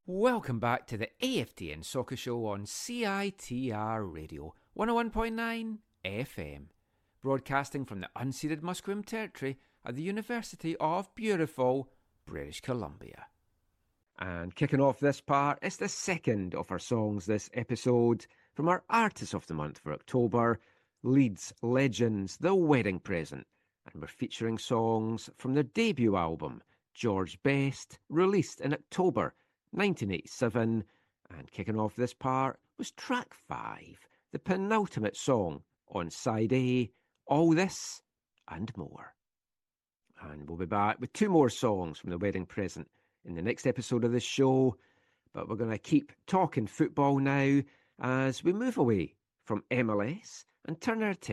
Welcome back to the AFTN Soccer Show on CITR Radio 101.9 FM, broadcasting from the unceded Musqueam territory at the University of beautiful British Columbia. And kicking off this part, it's the second of our songs this episode from our Artist of the Month for October, Leeds Legends, The Wedding Present. And we're featuring songs from their debut album, George Best, released in October 1987, and kicking off this part was track 5, the penultimate song on side A, All This and More. And we'll be back with 2 more songs from The Wedding Present in the next episode of this show, but we're going to keep talking football now as we move away from MLS and turn our attention